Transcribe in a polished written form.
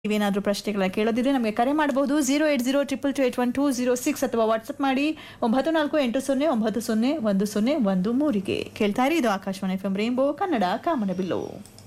ನೀವೇನಾದರೂ ಪ್ರಶ್ನೆಗಳ ಕೇಳೋದಿದ್ರೆ ನಮಗೆ ಕರೆ ಮಾಡಬಹುದು 08022281206 ಅಥವಾ ವಾಟ್ಸಪ್ ಮಾಡಿ 9480901013ಗೆ ಕೇಳ್ತಾ ಇರಿ. ಇದು ಆಕಾಶವಾಣಿ ಎಫ್ಎಂ ರೈನ್ಬೋ ಕನ್ನಡ ಕಾಮನಬಿಲ್ಲು.